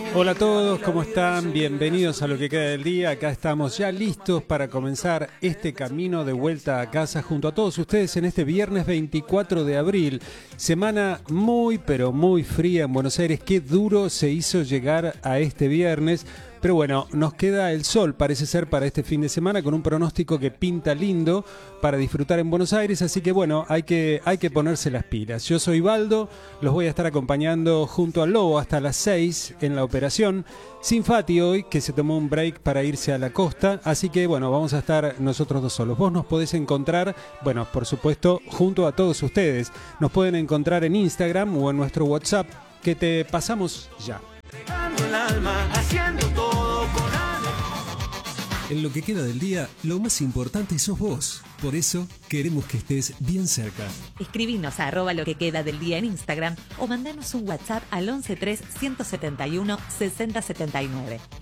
Hola a todos, ¿cómo están? Bienvenidos a Lo que queda del día. Acá estamos ya listos para comenzar este camino de vuelta a casa junto a todos ustedes en este viernes 24 de abril. Semana muy, pero muy fría en Buenos Aires. Qué duro se hizo llegar a este viernes. Pero bueno, nos queda el sol, parece ser, para este fin de semana, con un pronóstico que pinta lindo para disfrutar en Buenos Aires. Así que bueno, hay que ponerse las pilas. Yo soy Baldo, los voy a estar acompañando junto al Lobo hasta las 6 en la operación. Sin Fati hoy, que se tomó un break para irse a la costa. Así que bueno, vamos a estar nosotros dos solos. Vos nos podés encontrar, bueno, por supuesto, junto a todos ustedes. Nos pueden encontrar en Instagram o en nuestro WhatsApp, que te pasamos ya. El alma, haciendo todo con alma. En Lo que queda del día, lo más importante sos vos. Por eso, queremos que estés bien cerca. Escribinos a @lo que queda del día en Instagram o mandanos un WhatsApp al 113 171 6079.